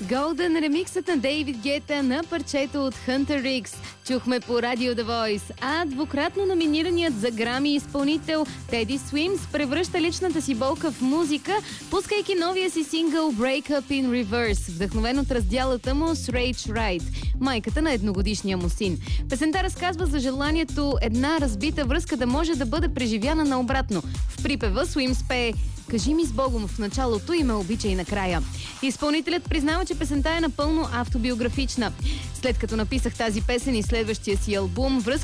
Golden, ремиксът на Дейвид Гета на парчето от Hunter X. Чухме по радио The Voice. А двукратно номинираният за Грами изпълнител Теди Свимс превръща личната си болка в музика, пускайки новия си сингъл Break Up in Reverse, вдъхновен от разделата му с Рейч Райт, майката на едногодишния му син. Песента разказва за желанието една разбита връзка да може да бъде преживяна наобратно. В припева Свимс пее: "Кажи ми с Богом в началото и ме обичай накрая." Изпълнителят признава, че песента е напълно автобиографична. След като написах тази песен и следващия си албум, връзка